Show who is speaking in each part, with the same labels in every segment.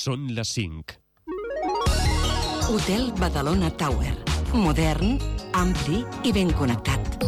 Speaker 1: Són les 5.
Speaker 2: Hotel Badalona Tower. Modern, ampli i ben connectat.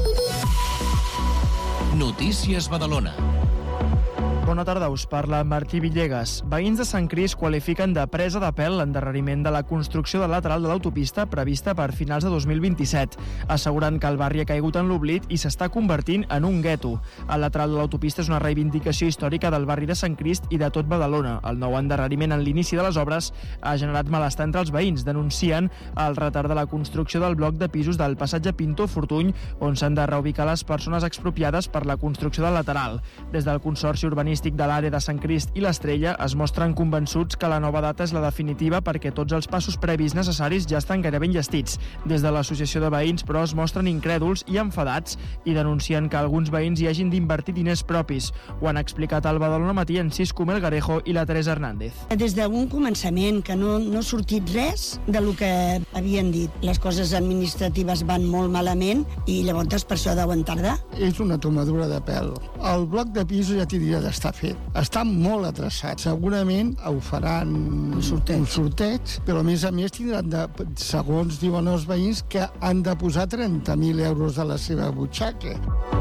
Speaker 3: Notícies Badalona.
Speaker 4: Bona tarda, us parla Martí Villegas. Veïns de Sant Crist qualifiquen de presa de pèl l'endarreriment de la construcció del lateral de l'autopista prevista per finals de 2027. Asseguren que el barri ha caigut en l'oblit i s'està convertint en un gueto. El lateral de l'autopista és una reivindicació històrica del barri de Sant Crist i de tot Badalona. El nou endarreriment en l'inici de les obres ha generat malestar entre els veïns. Denuncien el retard de la construcció del bloc de pisos del passatge Pintor Fortuny, on s'han de reubicar les persones expropiades per la construcció del lateral. Des del Consorci Urbanístic de l'àrea de Sant Crist i l'Estrella es mostren convençuts que la nova data és la definitiva perquè tots els passos previs necessaris ja estan gairebé enllestits. Des de l'associació de veïns, però, es mostren incrèduls i enfadats i denuncien que alguns veïns hi hagin d'invertir diners propis. Ho han explicat al Badalona Matí en Cisco Melgarejo i la Teresa Hernández.
Speaker 5: Des d'un començament que no ha sortit res del que havien dit. Les coses administratives van molt malament i llavors per això deuen tardar.
Speaker 6: És una tomadura de pèl. El bloc de pisos ja tindria d'estar fet. Està molt atrasat. Segurament ho faran un sorteig, però a més tindran segons diuen els veïns, que han de posar 30.000 euros de la seva butxaca.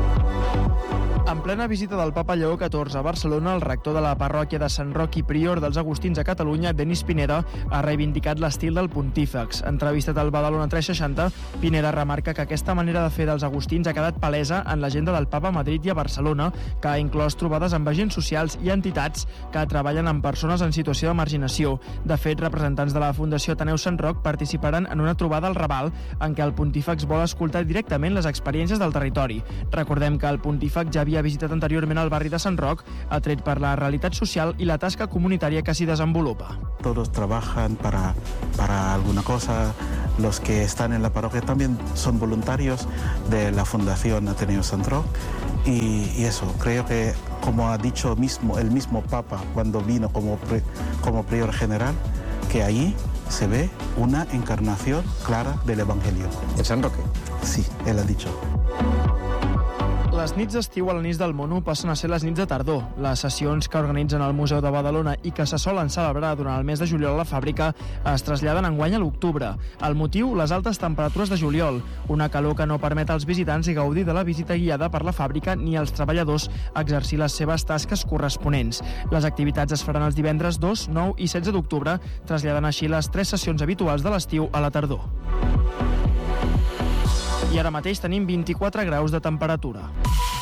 Speaker 4: En plena visita del papa Lleó XIV a Barcelona, el rector de la parròquia de Sant Roc i prior dels Agustins a Catalunya, Denis Pineda, ha reivindicat l'estil del pontífex. Entrevistat al Badalona 360, Pineda remarca que aquesta manera de fer dels agustins ha quedat palesa en l'agenda del papa a Madrid i a Barcelona, que ha inclòs trobades amb agents socials i entitats que treballen amb persones en situació de marginació. De fet, representants de la Fundació Ateneu Sant Roc participaran en una trobada al Raval en què el pontífex vol escoltar directament les experiències del territori. Recordem que el pontífex ja havia visitat anteriorment el barri de Sant Roc, atret per la realitat social i la tasca comunitària que s'hi desenvolupa.
Speaker 7: Todos trabajan para alguna cosa. Los que están en la parroquia también son voluntarios de la Fundación Ateneo Sant Roc y eso, creo que como ha dicho el mismo Papa cuando vino como prior general, que ahí se ve una encarnación clara del Evangelio.
Speaker 8: ¿En San Roque?
Speaker 7: Sí, él ha dicho.
Speaker 4: Les nits d'estiu a l'Anís del Mono passen a ser les nits de tardor. Les sessions que organitzen el Museu de Badalona i que se solen celebrar durant el mes de juliol a la fàbrica es traslladen enguany a l'octubre. El motiu, les altes temperatures de juliol, una calor que no permet als visitants gaudir de la visita guiada per la fàbrica ni als treballadors exercir les seves tasques corresponents. Les activitats es faran els divendres 2, 9 i 16 d'octubre, traslladant així les 3 sessions habituals de l'estiu a la tardor. I ara mateix tenim 24 graus de temperatura.